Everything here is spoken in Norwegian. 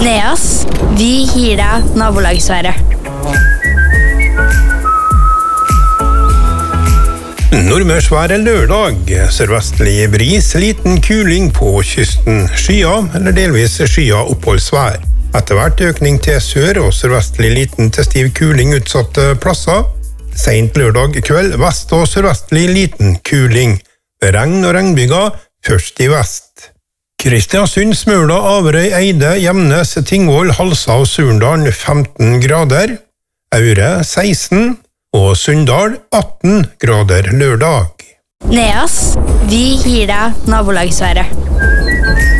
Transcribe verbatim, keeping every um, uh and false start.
Neas, vi gir deg nabolagsværet. Nordmørsvær er lørdag. Sørvestlig bris, liten kuling på kysten. Skyer eller delvis skyer oppholdsvær. Etter hvert økning til sør og sørvestlig liten til stiv kuling utsatte plasser. Sent lørdag kveld vest og sørvestlig liten kuling. Regn og regnbyger først i vest. Kristiansund, Smøla, Averøy, Eide, Gjemnes, Tingvoll, Halsa og Surndal femten grader. Aure seksten og Sunndal atten grader lørdag. Neas, vi gir deg nabolagsværet.